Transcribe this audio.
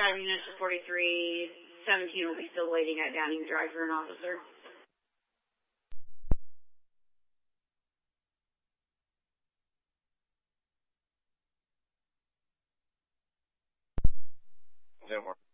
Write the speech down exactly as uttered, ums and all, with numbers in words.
Academy units to forty-three seventeen will be still waiting at Downing Drive for an officer. That works.